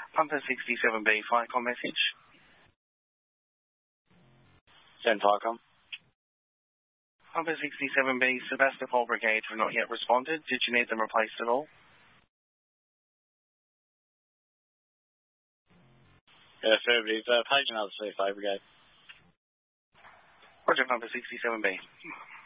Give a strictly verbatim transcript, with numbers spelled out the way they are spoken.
Pumper sixty-seven B, Firecom message. Send Firecom. Pumper sixty-seven B, Sebastopol Brigade have not yet responded. Did you need them replaced at all? Yeah, affirmative. Uh, page another C F A Brigade. Roger, Pumper sixty-seven B.